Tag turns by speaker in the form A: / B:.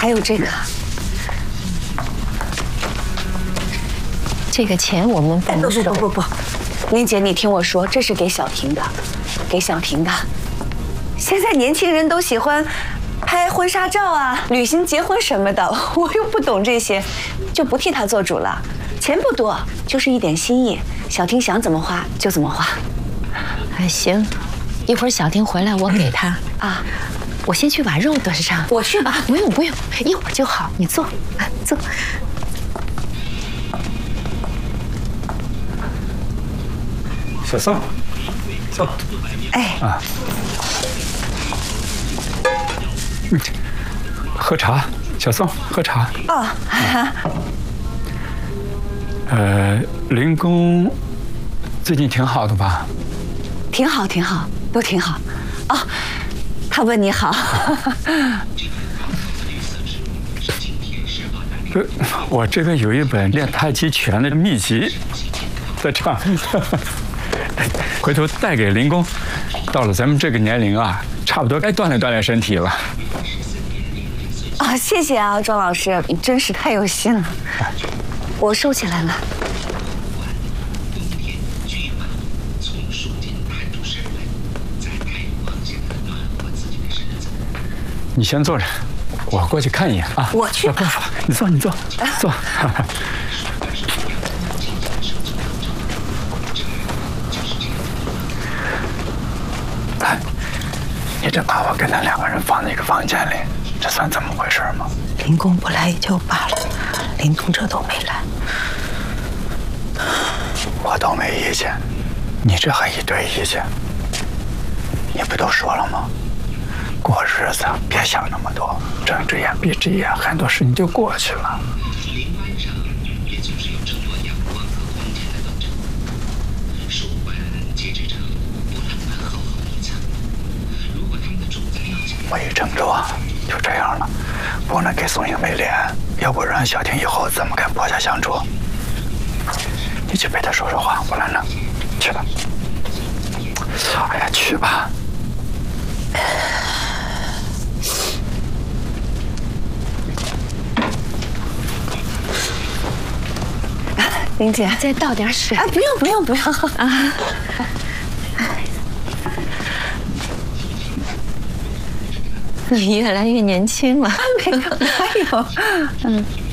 A: 还有这个，
B: 这个钱我们不能收。
A: 不，林姐，你听我说，这是给小婷的，给小婷的。现在年轻人都喜欢拍婚纱照啊、旅行、结婚什么的，我又不懂这些，就不替她做主了。钱不多，就是一点心意，小婷想怎么花就怎么花。
B: 还行，一会儿小婷回来我给她
A: 啊。
B: 我先去把肉端上。
A: 我去吧。
B: 不用，一会儿就好。你坐，坐。
C: 小宋，坐。
A: 哎。
C: 啊。喝茶，小宋，喝茶。
A: 哦。
C: 林公最近挺好的吧？
A: 挺好，都挺好。哦，他问你好。
C: 我这边有一本练太极拳的秘籍，在这儿，回头带给林公。到了咱们这个年龄啊，差不多该锻炼锻炼身体了。
A: 啊，谢谢啊，庄老师，你真是太有心了。我收起来了。
C: 你先坐着，我过去看一眼啊。
A: 我去吧。
C: 你坐。哎，你真把我跟他两个人放在一个房间里，这算怎么回事吗？
D: 林公不来也就罢了，林东这都没来，
C: 我都没意见，你这还一堆意见？你不都说了吗？过日子别想那么多，睁只眼闭只眼，很多事情就过去了。
E: 林湾上也总是有争夺阳光和空间的斗争，书本截止着不浪漫厚厚一层。如果他们的主子要想，
C: 我一郑州就这样了，不能给宋英没脸，要不然小婷以后怎么跟薄家相处？你去陪她说说话，我来弄，去吧。哎呀，去吧。
A: 林姐，
B: 再倒点水。
A: 啊，不用啊。
B: 你越来越年轻了。
A: 没有，哪有？